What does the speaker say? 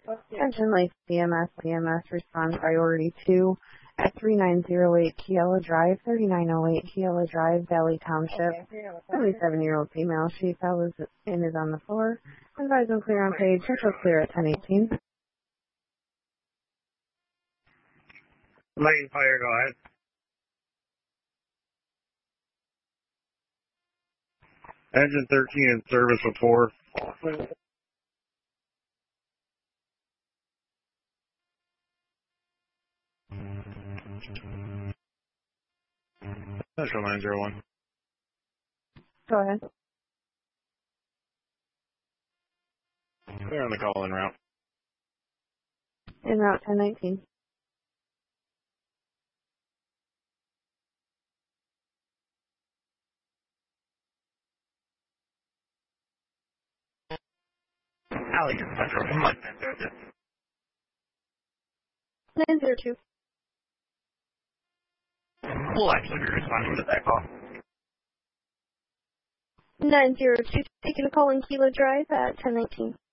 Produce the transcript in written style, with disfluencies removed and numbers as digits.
Attention Lake CMS respond priority 2 at 3908 Keala Drive, 3908 Keala Drive, Valley Township. 77-year-old female. She fell and is on the floor. Advise and clear on page. Central clear at 1018. Lane fire, go ahead. Engine 13 in service with 4. Central 901. Go ahead. Clear on the call-in route. En route 1019. Allegan Central, come on. 902. We'll actually be responding to that call. 902. Taking a call in Keala Drive at 1019.